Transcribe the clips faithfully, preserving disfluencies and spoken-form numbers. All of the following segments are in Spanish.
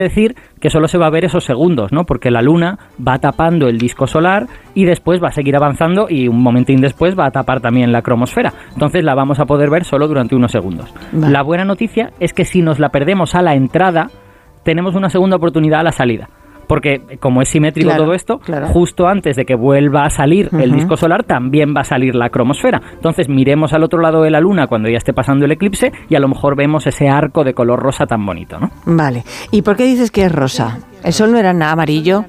decir que solo se va a ver esos segundos, ¿no? Porque la luna va tapando el disco solar y después va a seguir avanzando y un momentín después va a tapar también la cromosfera. Entonces la vamos a poder ver solo durante unos segundos. Vale. La buena noticia es que si nos la perdemos a la entrada, tenemos una segunda oportunidad a la salida. Porque como es simétrico claro, todo esto, claro. justo antes de que vuelva a salir uh-huh. el disco solar, también va a salir la cromosfera. Entonces miremos al otro lado de la luna cuando ya esté pasando el eclipse y a lo mejor vemos ese arco de color rosa tan bonito, ¿no? Vale. ¿Y por qué dices que es rosa? ¿El sol no era nada amarillo?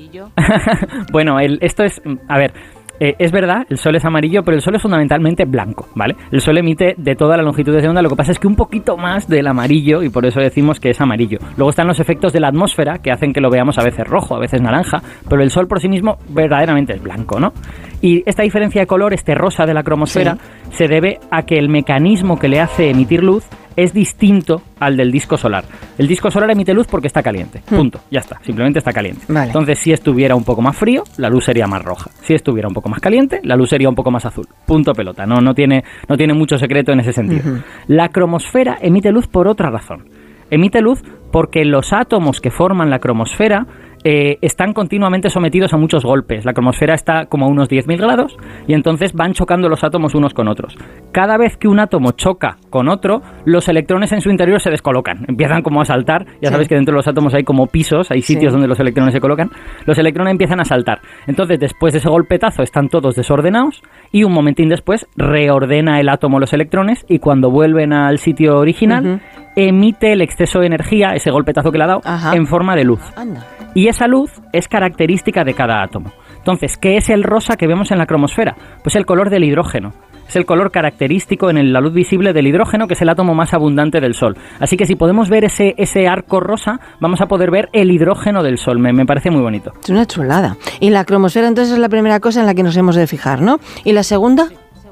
Bueno, el, esto es... A ver... Eh, es verdad, el Sol es amarillo, pero el Sol es fundamentalmente blanco, ¿vale? El Sol emite de todas las longitudes de onda, lo que pasa es que un poquito más del amarillo, y por eso decimos que es amarillo. Luego están los efectos de la atmósfera, que hacen que lo veamos a veces rojo, a veces naranja, pero el Sol por sí mismo verdaderamente es blanco, ¿no? Y esta diferencia de color, este rosa de la cromosfera, sí. se debe a que el mecanismo que le hace emitir luz es distinto al del disco solar. El disco solar emite luz porque está caliente, punto, ya está, simplemente está caliente. Vale. Entonces, si estuviera un poco más frío, la luz sería más roja. Si estuviera un poco más caliente, la luz sería un poco más azul. Punto pelota, no, no, tiene, no tiene mucho secreto en ese sentido. Uh-huh. La cromosfera emite luz por otra razón. Emite luz porque los átomos que forman la cromosfera Eh, están continuamente sometidos a muchos golpes. La cromosfera está como a unos diez mil grados y entonces van chocando los átomos unos con otros. Cada vez que un átomo choca con otro, los electrones en su interior se descolocan, empiezan como a saltar. Ya sí. sabes que dentro de los átomos hay como pisos, hay sitios sí. donde los electrones se colocan. Los electrones empiezan a saltar. Entonces, después de ese golpetazo, están todos desordenados y un momentín después reordena el átomo los electrones y cuando vuelven al sitio original, uh-huh. emite el exceso de energía, ese golpetazo que le ha dado, Ajá. en forma de luz. Anda. Y esa luz es característica de cada átomo. Entonces, ¿qué es el rosa que vemos en la cromosfera? Pues el color del hidrógeno. Es el color característico en la luz visible del hidrógeno, que es el átomo más abundante del Sol. Así que si podemos ver ese, ese arco rosa, vamos a poder ver el hidrógeno del Sol. Me, me parece muy bonito. Es una chulada. Y la cromosfera entonces es la primera cosa en la que nos hemos de fijar, ¿no? ¿Y la segunda?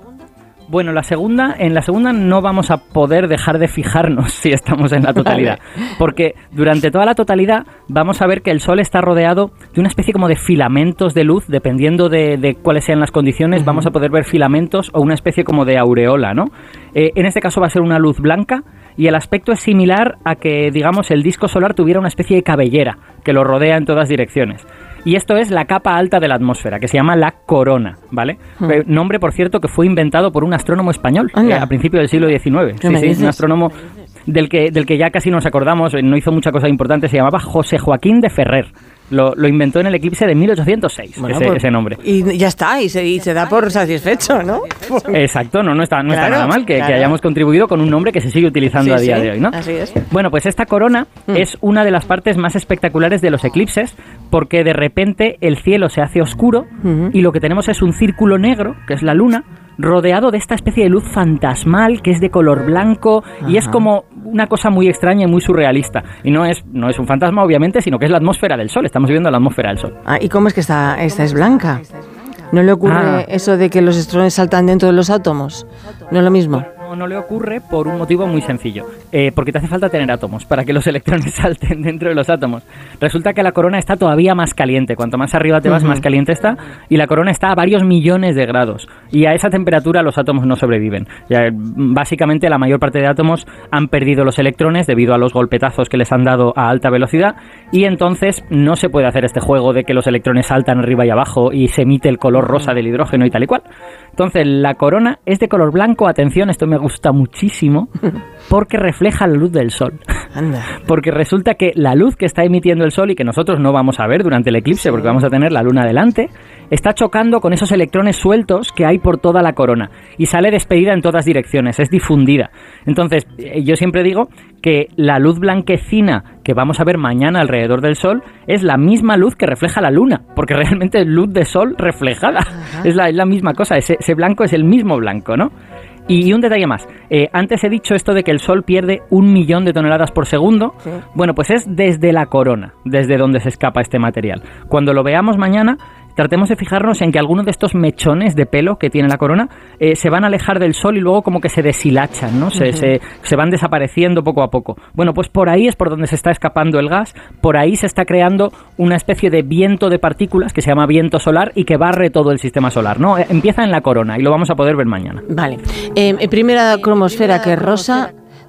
Bueno, la segunda, en la segunda no vamos a poder dejar de fijarnos si estamos en la totalidad, vale. porque durante toda la totalidad vamos a ver que el Sol está rodeado de una especie como de filamentos de luz, dependiendo de, de cuáles sean las condiciones, uh-huh. vamos a poder ver filamentos o una especie como de aureola, ¿no? Eh, en este caso va a ser una luz blanca y el aspecto es similar a que, digamos, el disco solar tuviera una especie de cabellera que lo rodea en todas direcciones. Y esto es la capa alta de la atmósfera, que se llama la corona, ¿vale? Hmm. Nombre, por cierto, que fue inventado por un astrónomo español eh, a principios del siglo diecinueve. Sí, sí, un astrónomo del que, del que ya casi nos acordamos, no hizo mucha cosa importante, se llamaba José Joaquín de Ferrer. Lo, lo inventó en el eclipse de mil ochocientos seis, bueno, ese, pues, ese nombre. Y ya está, y se, y se da por satisfecho, ¿no? Exacto, no, no, está, no claro, está nada mal que, claro. que hayamos contribuido con un nombre que se sigue utilizando sí, a día sí, de hoy, ¿no? Así es. Bueno, pues esta corona mm. es una de las partes más espectaculares de los eclipses, porque de repente el cielo se hace oscuro mm-hmm. y lo que tenemos es un círculo negro, que es la luna, rodeado de esta especie de luz fantasmal que es de color blanco. Ajá. Y es como una cosa muy extraña y muy surrealista. Y no es, no es un fantasma, obviamente, sino que es la atmósfera del Sol. Estamos viendo la atmósfera del Sol. Ah, ¿y cómo es que esta, esta es blanca? ¿No le ocurre ah. eso de que los electrones saltan dentro de los átomos? ¿No es lo mismo? No, no le ocurre por un motivo muy sencillo. Eh, porque te hace falta tener átomos para que los electrones salten dentro de los átomos. Resulta que la corona está todavía más caliente. Cuanto más arriba te vas, uh-huh. más caliente está. Y la corona está a varios millones de grados. Y a esa temperatura los átomos no sobreviven. Ya, básicamente la mayor parte de átomos han perdido los electrones debido a los golpetazos que les han dado a alta velocidad. Y entonces no se puede hacer este juego de que los electrones saltan arriba y abajo y se emite el color rosa del hidrógeno y tal y cual. Entonces la corona es de color blanco. Atención, esto me gusta muchísimo porque refleja la luz del Sol. Anda. Porque resulta que la luz que está emitiendo el Sol y que nosotros no vamos a ver durante el eclipse, sí. porque vamos a tener la luna delante, está chocando con esos electrones sueltos que hay por toda la corona y sale despedida en todas direcciones, es difundida. Entonces, yo siempre digo que la luz blanquecina que vamos a ver mañana alrededor del Sol es la misma luz que refleja la luna, porque realmente es luz de Sol reflejada. Es la, es la misma cosa, ese, ese blanco es el mismo blanco, ¿no? Y un detalle más, eh, antes he dicho esto de que el Sol pierde un millón de toneladas por segundo, sí. bueno, pues es desde la corona, desde donde se escapa este material. Cuando lo veamos mañana, tratemos de fijarnos en que algunos de estos mechones de pelo que tiene la corona eh, se van a alejar del Sol y luego como que se deshilachan, ¿no? Se, uh-huh. se, se van desapareciendo poco a poco. Bueno, pues por ahí es por donde se está escapando el gas, por ahí se está creando una especie de viento de partículas que se llama viento solar y que barre todo el sistema solar, ¿no? Empieza en la corona y lo vamos a poder ver mañana. Vale. Eh, primera cromosfera que es rosa,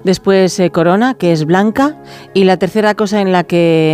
después eh, corona, que es blanca, y la tercera cosa en la que